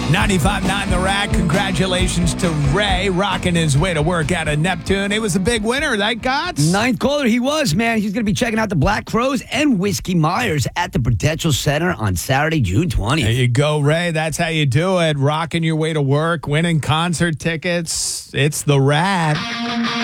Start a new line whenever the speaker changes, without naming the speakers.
95.9 The Rack. Congratulations to Ray rocking his way to work out of Neptune. It was a big winner, right, Gots?
Ninth caller, he was, man. He's going to be checking out the Black Crows and Whiskey Myers at the Prudential Center on Saturday, June 20th.
There you go, Ray. That's how you do it. Rocking your way to work, winning concert tickets. It's The Rack.